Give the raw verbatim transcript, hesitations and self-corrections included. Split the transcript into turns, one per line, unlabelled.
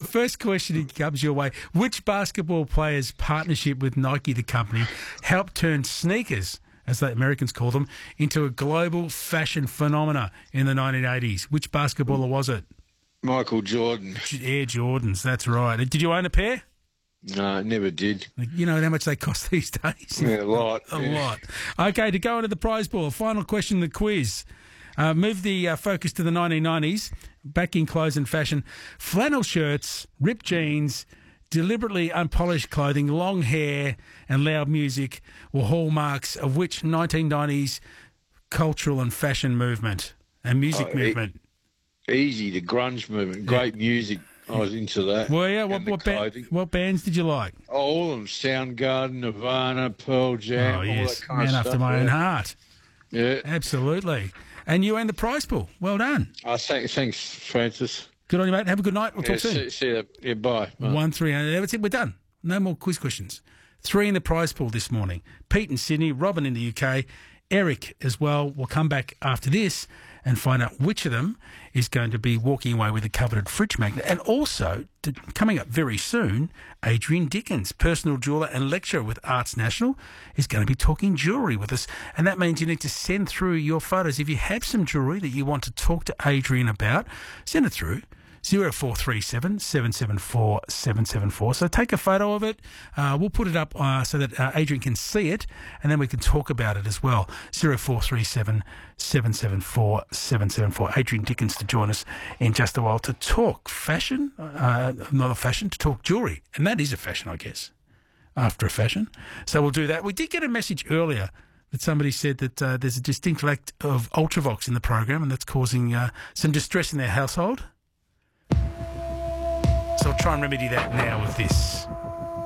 first question comes your way. Which basketball player's partnership with Nike, the company, helped turn sneakers, as the Americans call them, into a global fashion phenomena in the nineteen eighties? Which basketballer was it?
Michael Jordan.
Air Jordans, that's right. Did you own a pair?
No, never did.
You know how much they cost these days?
Yeah, a lot.
a
yeah.
lot. Okay, to go into the prize pool, final question of the quiz. Uh, move the uh, focus to the nineteen nineties, back in clothes and fashion. Flannel shirts, ripped jeans, deliberately unpolished clothing, long hair and loud music were hallmarks of which nineteen nineties cultural and fashion movement and music
Oh,
movement?
E- easy, the grunge movement. Great yeah. music. I was into that.
Well, yeah. What, what, ba- what bands did you like?
Oh, all of them. Soundgarden, Nirvana, Pearl Jam,
oh,
all
yes.
that kind
Man
of
after
stuff.
my
yeah.
own heart.
Yeah.
Absolutely. And you earned the prize pool. Well done.
Oh, thanks, thanks, Francis.
Good on you, mate. Have a good night. We'll
yeah,
talk soon.
See, see you. Yeah, bye. bye.
One, three, and that's it. We're done. No more quiz questions. Three in the prize pool this morning. Pete in Sydney, Robin in the U K, Eric as well. We'll come back after this and find out which of them is going to be walking away with a coveted fridge magnet. And also, to, coming up very soon, Adrian Dickens, personal jeweller and lecturer with Arts National, is going to be talking jewellery with us. And that means you need to send through your photos. If you have some jewellery that you want to talk to Adrian about, send it through. zero four three seven, seven seven four, seven seven four. So take a photo of it. Uh, we'll put it up uh, so that uh, Adrian can see it, and then we can talk about it as well. zero four three seven, seven seven four, seven seven four. Adrian Dickens to join us in just a while to talk fashion, uh, not a fashion, to talk jewellery. And that is a fashion, I guess, after a fashion. So we'll do that. We did get a message earlier that somebody said that uh, there's a distinct lack of Ultravox in the program, and that's causing uh, some distress in their household. So I'll try and remedy that now with this.